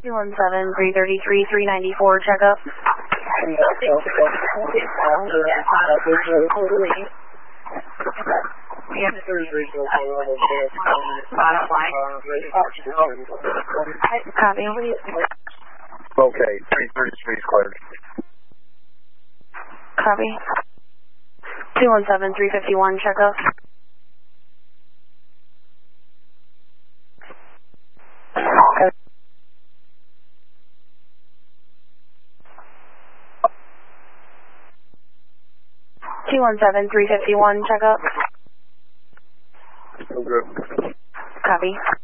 217-333-394, checkup. Copy. Okay, 333 squared. Copy. 217-351, checkup. Okay. 217-351, checkup. Okay. Copy.